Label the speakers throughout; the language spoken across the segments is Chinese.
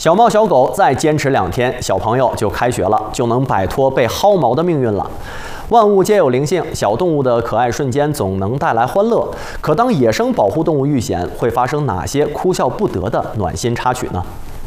Speaker 1: 小猫小狗再坚持2天，小朋友就开学了，就能摆脱被薅毛的命运了。万物皆有灵性，小动物的可爱瞬间总能带来欢乐。可当野生保护动物遇险，会发生哪些哭笑不得的暖心插曲呢？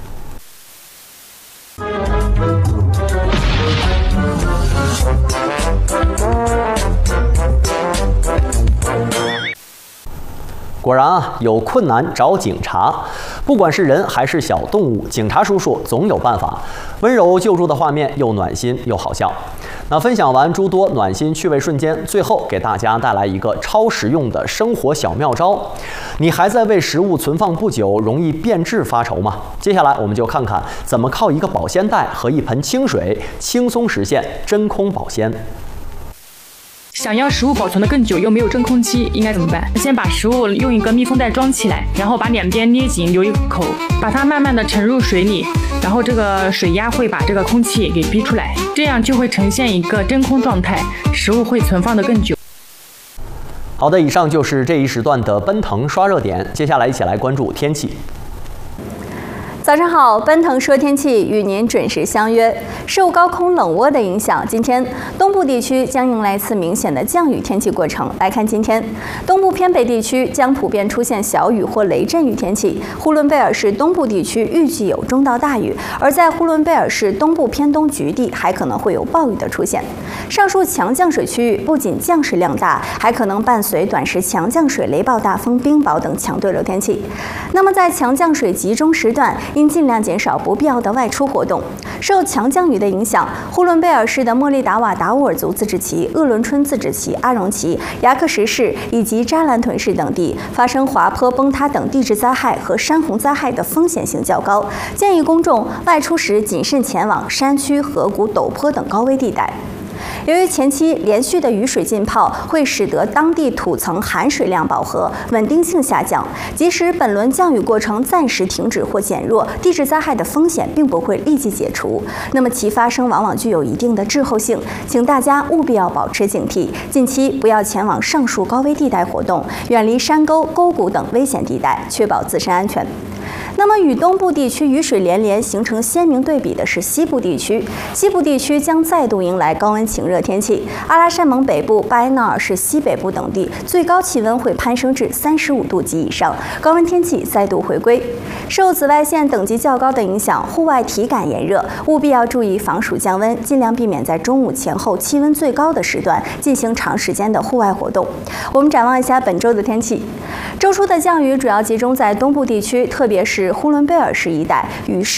Speaker 1: 果然啊，有困难找警察。不管是人还是小动物，警察叔叔总有办法。温柔救助的画面又暖心又好笑。那分享完诸多暖心趣味瞬间，最后给大家带来一个超实用的生活小妙招。你还在为食物存放不久容易变质发愁吗？接下来我们就看看怎么靠一个保鲜袋和一盆清水，轻松实现真空保鲜。
Speaker 2: 想要食物保存得更久又没有真空期，应该怎么办？先把食物用一个密封袋装起来，然后把两边捏紧，留一个口，把它慢慢的沉入水里，然后这个水压会把这个空气给逼出来，这样就会呈现一个真空状态，食物会存放得更久。
Speaker 1: 好的，以上就是这一时段的奔腾刷热点，接下来一起来关注天气。
Speaker 3: 早上好，奔腾说天气与您准时相约。受高空冷涡的影响，今天东部地区将迎来一次明显的降雨天气过程。来看今天，东部偏北地区将普遍出现小雨或雷阵雨天气，呼伦贝尔市东部地区预计有中到大雨，而在呼伦贝尔市东部偏东局地还可能会有暴雨的出现。上述强降水区域不仅降水量大，还可能伴随短时强降水、雷暴大风、冰雹等强对流天气。那么在强降水集中时段，应尽量减少不必要的外出活动。受强降雨的影响，呼伦贝尔市的莫利达瓦达乌尔族自治旗、鄂伦春自治旗、阿荣旗、牙克什市以及扎兰屯市等地发生滑坡、崩塌等地质灾害和山洪灾害的风险性较高，建议公众外出时谨慎前往山区、河谷、陡坡等高危地带。由于前期连续的雨水浸泡会使得当地土层含水量饱和，稳定性下降，即使本轮降雨过程暂时停止或减弱，地质灾害的风险并不会立即解除，那么其发生往往具有一定的滞后性，请大家务必要保持警惕，近期不要前往上述高危地带活动，远离山沟、沟谷等危险地带，确保自身安全。那么与东部地区雨水连连形成鲜明对比的是西部地区，西部地区将再度迎来高温晴热天气，阿拉善盟北部、巴彦淖尔市西北部等地最高气温会攀升至35度及以上，高温天气再度回归。受紫外线等级较高的影响，户外体感炎热，务必要注意防暑降温，尽量避免在中午前后气温最高的时段进行长时间的户外活动。我们展望一下本周的天气，周初的降雨主要集中在东部地区，特别是呼伦贝尔市一带，雨势